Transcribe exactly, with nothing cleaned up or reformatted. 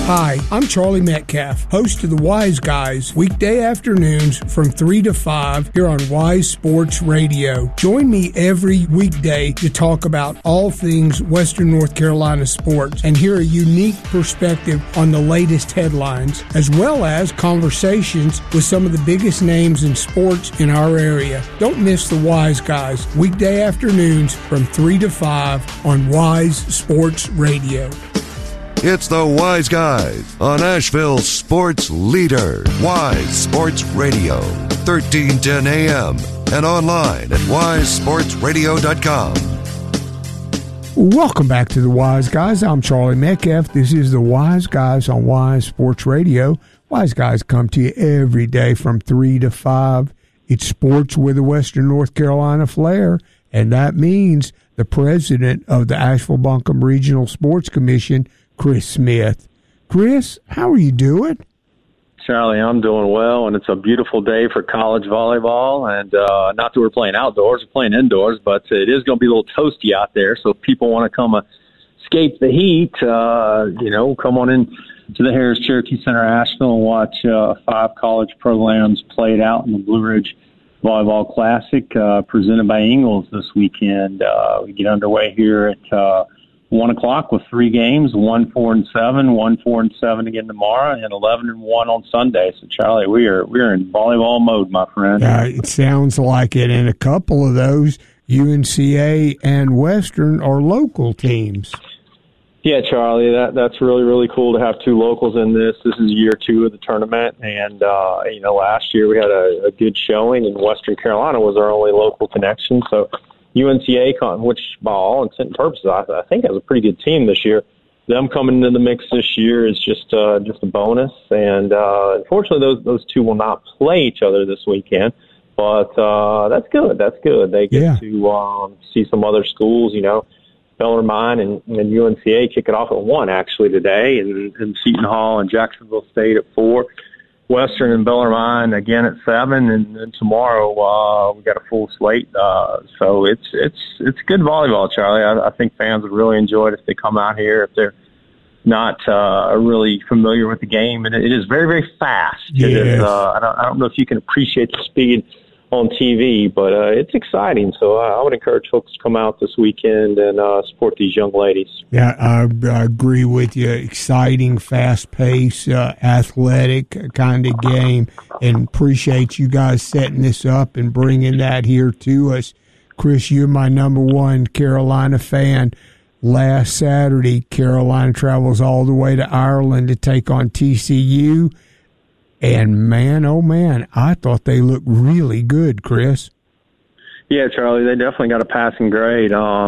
Hi, I'm Charlie Metcalf, host of the Wise Guys, weekday afternoons from three to five here on Wise Sports Radio. Join me every weekday to talk about all things Western North Carolina sports and hear a unique perspective on the latest headlines, as well as conversations with some of the biggest names in sports in our area. Don't miss the Wise Guys, weekday afternoons from three to five on Wise Sports Radio. It's the Wise Guys on Asheville's sports leader, Wise Sports Radio, thirteen ten A M and online at wise sports radio dot com. Welcome back to the Wise Guys. I'm Charlie Metcalf. This is the Wise Guys on Wise Sports Radio. Wise Guys come to you every day from three to five. It's sports with a Western North Carolina flair, and that means the president of the Asheville-Buncombe Regional Sports Commission, Chris Smith. Chris, how are you doing? Charlie, I'm doing well, and it's a beautiful day for college volleyball. And uh, not that we're playing outdoors, we're playing indoors, but it is going to be a little toasty out there. So if people want to come uh, escape the heat, uh, you know, come on in to the Harris Cherokee Center, Asheville, and watch uh, five college programs played out in the Blue Ridge Volleyball Classic uh, presented by Ingles this weekend. Uh, we get underway here at uh, one o'clock with three games, one, four, and seven, one, four, and seven again tomorrow, and eleven and one on Sunday. So, Charlie, we are we are in volleyball mode, my friend. Uh, it sounds like it. And a couple of those, U N C A and Western, are local teams. Yeah, Charlie, that that's really, really cool to have two locals in this. This is year two of the tournament, and, uh, you know, last year we had a, a good showing, and Western Carolina was our only local connection. So U N C A, which by all intent and purposes, I, I think has a pretty good team this year. Them coming into the mix this year is just uh, just a bonus, and uh, unfortunately, those those two will not play each other this weekend. But uh, that's good. That's good. They get yeah. to um, see some other schools, you know. Bellarmine and, and U N C A kick it off at one actually today, and, and Seton Hall and Jacksonville State at four. Western and Bellarmine again at seven, and then tomorrow uh, we got a full slate. Uh, so it's it's it's good volleyball, Charlie. I, I think fans would really enjoy it if they come out here if they're not uh, really familiar with the game, and it, it is very very fast. Yes. It is, uh, I don't I don't know if you can appreciate the speed on T V, but uh, it's exciting. So uh, I would encourage folks to come out this weekend and uh, support these young ladies. Yeah, I, I agree with you. Exciting, fast-paced, uh, athletic kind of game, and appreciate you guys setting this up and bringing that here to us. Chris, you're my number one Carolina fan. Last Saturday, Carolina travels all the way to Ireland to take on T C U. And, man, oh, man, I thought they looked really good, Chris. Yeah, Charlie, they definitely got a passing grade. Um,